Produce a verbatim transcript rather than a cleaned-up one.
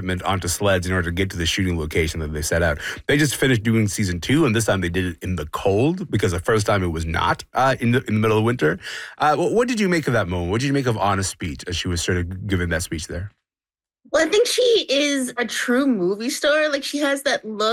equipment onto sleds in order to get to the shooting location that they set out. They just finished doing season two, and this time they did it in the cold because the first time it was not uh, in the in the middle of winter. Uh, what, what did you make of that moment? What did you make of Anna's speech as she was sort of giving that speech there? Well, I think she is a true movie star. Like, she has that look